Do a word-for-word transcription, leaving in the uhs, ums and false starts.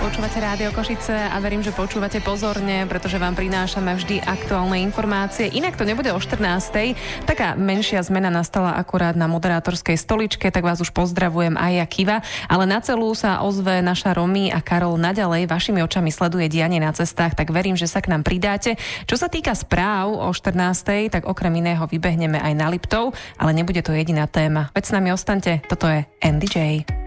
Počúvate Rádio Košice a verím, že počúvate pozorne, pretože vám prinášame vždy aktuálne informácie. Inak to nebude o štrnástej. Taká menšia zmena nastala akurát na moderátorskej stoličke, tak vás už pozdravujem aj ja, Kiva. Ale na celú sa ozve naša Romy a Karol naďalej. Vašimi očami sleduje dianie na cestách, tak verím, že sa k nám pridáte. Čo sa týka správ o štrnástej, tak okrem iného vybehneme aj na Liptov, ale nebude to jediná téma. Veď s nami ostaňte, toto je en dý džej.